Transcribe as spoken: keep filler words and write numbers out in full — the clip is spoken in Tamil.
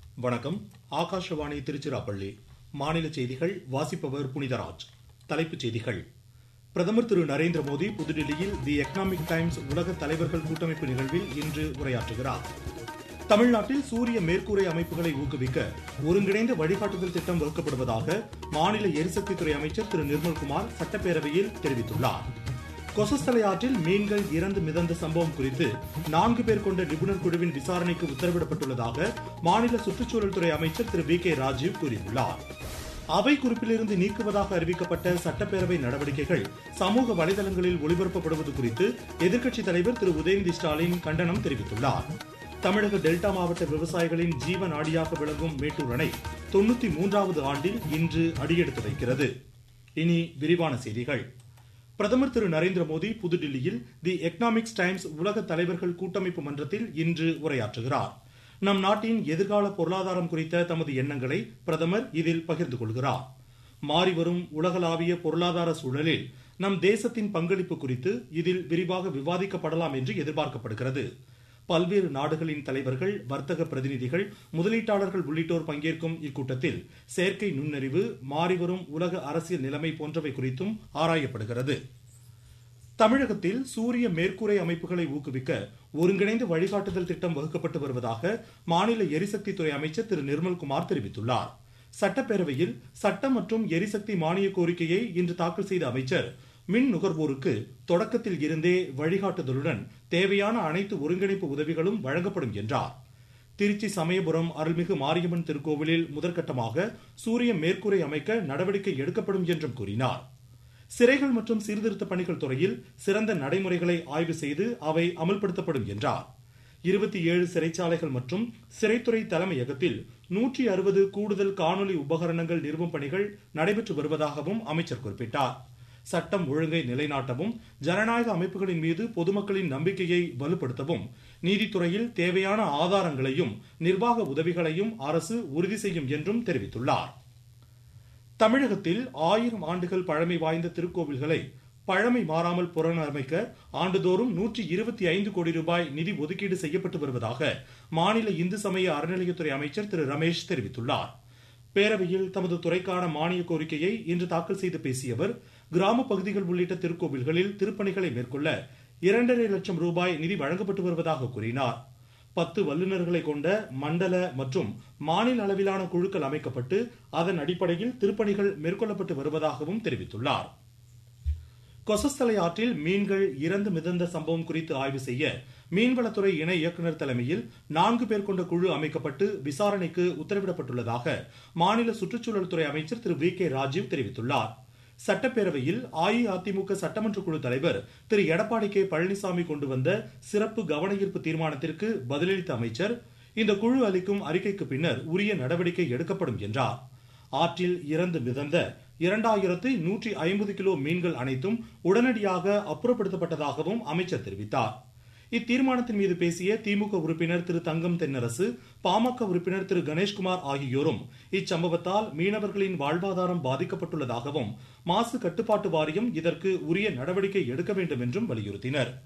வணக்கம். ஆகாஷவாணி திருச்சிராப்பள்ளி. மாநில செய்திகள் வாசிப்பவர் புனிதராஜ். தலைப்புச் செய்திகள். பிரதமர் திரு நரேந்திர மோடி புதுடில்லியில் தி எக்கனாமிக் டைம்ஸ் உலக தலைவர்கள் கூட்டமைப்பு நிகழ்வில் இன்று உரையாற்றுகிறார். தமிழ்நாட்டில் சூரிய மேற்கூரை அமைப்புகளை ஊக்குவிக்க ஒருங்கிணைந்த வழிகாட்டுதல் திட்டம் வகுக்கப்படுவதாக மாநில எரிசக்தித்துறை அமைச்சர் திரு நிர்மல்குமார் சட்டப்பேரவையில் தெரிவித்துள்ளார். கொசஸ்தலை ஆற்றில் மீன்கள் இறந்து மிதந்த சம்பவம் குறித்து நான்கு பேர் கொண்ட நிபுணர் குழுவின் விசாரணைக்கு உத்தரவிடப்பட்டுள்ளதாக மாநில சுற்றுச்சூழல் துறை அமைச்சர் திரு வி கே ராஜீவ் கூறியுள்ளார். அவை குறிப்பிலிருந்து நீக்குவதாக அறிவிக்கப்பட்ட சட்டப்பேரவை நடவடிக்கைகள் சமூக வலைதளங்களில் ஒளிபரப்பப்படுவது குறித்து எதிர்க்கட்சித் தலைவர் திரு உதயநிதி ஸ்டாலின் கண்டனம் தெரிவித்துள்ளார். தமிழக டெல்டா மாவட்ட விவசாயிகளின் ஜீவ நாடியாக விளங்கும் மேட்டூர் அணை தொன்னூத்தி மூன்றாவது ஆண்டில் இன்று அடியெடுத்து வைக்கிறது. இனி விரிவான செய்திகள். பிரதமர் திரு நரேந்திர மோடி புதுடில்லியில் தி எக்கனாமிக்ஸ் டைம்ஸ் உலக தலைவர்கள் கூட்டமைப்பு மன்றத்தில் இன்று உரையாற்றுகிறார். நம் நாட்டின் எதிர்கால பொருளாதாரம் குறித்த தமது எண்ணங்களை பிரதமர் இதில் பகிர்ந்து கொள்கிறார். மாறிவரும் உலகளாவிய பொருளாதார சூழலில் நம் தேசத்தின் பங்களிப்பு குறித்து இதில் விரிவாக விவாதிக்கப்படலாம் என்று எதிர்பார்க்கப்படுகிறது. பல்வேறு நாடுகளின் தலைவர்கள், வர்த்தக பிரதிநிதிகள், முதலீட்டாளர்கள் உள்ளிட்டோர் பங்கேற்கும் இக்கூட்டத்தில் செயற்கை நுண்ணறிவு, மாறிவரும் உலக அரசியல் நிலைமை போன்றவை குறித்தும் ஆராயப்படுகிறது. தமிழகத்தில் சூரிய மேற்கூரை அமைப்புகளை ஊக்குவிக்க ஒருங்கிணைந்த வழிகாட்டுதல் திட்டம் வகுக்கப்பட்டு வருவதாக மாநில எரிசக்தித்துறை அமைச்சர் திரு நிர்மல்குமார் தெரிவித்துள்ளார். சட்டப்பேரவையில் சட்டம் மற்றும் எரிசக்தி மானிய கோரிக்கையை இன்று தாக்கல் செய்த அமைச்சர் மின் நுகர்வோருக்கு தொடக்கத்தில் இருந்தே வழிகாட்டுதலுடன் தேவையான அனைத்து ஒருங்கிணைப்பு உதவிகளும் வழங்கப்படும் என்றார். திருச்சி சமயபுரம் அருள்மிகு மாரியம்மன் திருக்கோவிலில் முதற்கட்டமாக சூரிய மேற்கூரை அமைக்க நடவடிக்கை எடுக்கப்படும் என்றும் கூறினார். சிறைகள் மற்றும் சீர்திருத்த பணிகள் துறையில் சிறந்த நடைமுறைகளை ஆய்வு செய்து அவை அமல்படுத்தப்படும் என்றார். இருபத்தி ஏழு சிறைச்சாலைகள் மற்றும் சிறைத்துறை தலைமையகத்தில் நூற்றி அறுபது கூடுதல் காணொலி உபகரணங்கள் நிறுவும் பணிகள் நடைபெற்று வருவதாகவும் அமைச்சர் குறிப்பிட்டார். சட்டம் ஒழுங்கை நிலைநாட்டவும், ஜனநாயக அமைப்புகளின் மீது பொதுமக்களின் நம்பிக்கையை வலுப்படுத்தவும், நீதித்துறையில் தேவையான ஆதாரங்களையும் நிர்வாக உதவிகளையும் அரசு உறுதி செய்யும் என்றும் தெரிவித்துள்ளார். தமிழகத்தில் ஆயிரம் ஆண்டுகள் பழமை வாய்ந்த திருக்கோவில்களை பழமை மாறாமல் புனரமைக்க ஆண்டுதோறும் நூற்றி இருபத்தி ஐந்து கோடி ரூபாய் நிதி ஒதுக்கீடு செய்யப்பட்டு வருவதாக மாநில இந்து சமய அறநிலையத்துறை அமைச்சர் திரு ரமேஷ் தெரிவித்துள்ளார். பேரவையில் தமது துறைக்கான மானிய கோரிக்கையை இன்று தாக்கல் செய்து பேசிய அவர், கிராம பகுதிகள் உள்ளிட்ட திருக்கோவில்களில் திருப்பணிகளை மேற்கொள்ள இரண்டரை லட்சம் ரூபாய் நிதி வழங்கப்பட்டு வருவதாக கூறினார். பத்து வல்லுநர்களை கொண்ட மண்டல மற்றும் மாநில அளவிலான குழுக்கள் அமைக்கப்பட்டு அதன் அடிப்படையில் திருப்பணிகள் மேற்கொள்ளப்பட்டு வருவதாகவும் தெரிவித்துள்ளார். கொசஸ்தலை ஆற்றில் மீன்கள் இறந்து மிதந்த சம்பவம் குறித்து ஆய்வு செய்ய மீன்வளத்துறை இணை இயக்குநர் தலைமையில் நான்கு பேர் கொண்ட குழு அமைக்கப்பட்டு விசாரணைக்கு உத்தரவிடப்பட்டுள்ளதாக மாநில சுற்றுச்சூழல் துறை அமைச்சர் திரு வி கே ராஜீவ் தெரிவித்துள்ளார். சட்டப்பேரவையில் அஇஅதிமுக சட்டமன்ற குழு தலைவர் திரு எடப்பாடி கே பழனிசாமி கொண்டு வந்த சிறப்பு கவன ஈர்ப்பு தீர்மானத்திற்கு பதிலளித்த அமைச்சர், இந்த குழு அளிக்கும் அறிக்கைக்கு பின்னர் உரிய நடவடிக்கை எடுக்கப்படும் என்றார். ஆற்றில் இறந்து மிதந்த இரண்டாயிரத்து நூற்றி ஐம்பது கிலோ மீன்கள் அனைத்தும் உடனடியாக அப்புறப்படுத்தப்பட்டதாகவும் அமைச்சர் தெரிவித்தார். இத்தீர்மானத்தின் மீது பேசிய திமுக உறுப்பினர் திரு தங்கம் தென்னரசு, பாமக உறுப்பினர் திரு கணேஷ்குமார் ஆகியோரும் இச்சம்பவத்தால் மீனவர்களின் வாழ்வாதாரம் பாதிக்கப்பட்டுள்ளதாகவும் மாசு கட்டுப்பாட்டு வாரியம் இதற்கு உரிய நடவடிக்கை எடுக்க வேண்டும் என்றும் வலியுறுத்தினர்.